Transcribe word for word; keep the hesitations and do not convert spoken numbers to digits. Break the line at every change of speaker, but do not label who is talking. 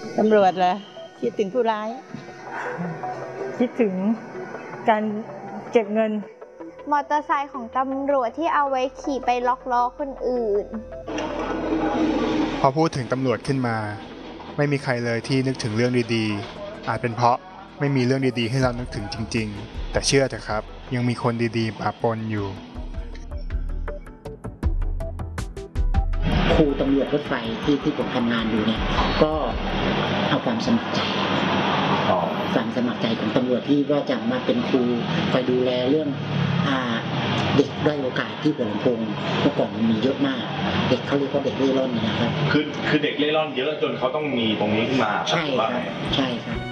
ตำรวจเหรอคิดถึงผู้ร้าย
คิดถึงการเก็บเงิน
มอเตอร์ไซค์ของตำรวจที่เอาไว้ขี่ไปล็อกล้อคนอื่น
พอพูดถึงตำรวจขึ้นมาไม่มีใครเลยที่นึกถึงเรื่องดีๆอาจเป็นเพราะไม่มีเรื่องดีๆให้เรานึกถึงจริงๆแต่เชื่อเถอะครับยังมีคนดีๆปะปนอยู่
ครูตำรวจรถไฟที่ที่ผมทำงานอยู่เนี่ยก็เอาความสมัครใจความสมัครใจของตำรวจที่ว่าจะมาเป็นครูคอยดูแลเรื่องเด็กด้อยโอกาสที่หัวลำโพงเมื่อก่อนมันมีเยอะมากเด็กเขาเรียกว่าเด็กเล่ร่อนนะครับ
คือคือเด็กเล่ร่อนเยอะจนเขาต้องมีตรงนี้ขึ้นมา
ใช่ครับใช่ครับ